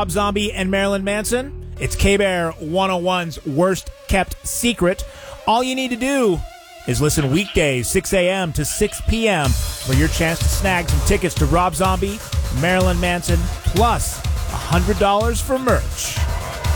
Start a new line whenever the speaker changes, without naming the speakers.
Rob Zombie and Marilyn Manson. It's K-Bear 101's worst kept secret. All you need to do is listen weekdays 6 a.m. to 6 p.m. for your chance to snag some tickets to Rob Zombie, Marilyn Manson, plus $100 for merch.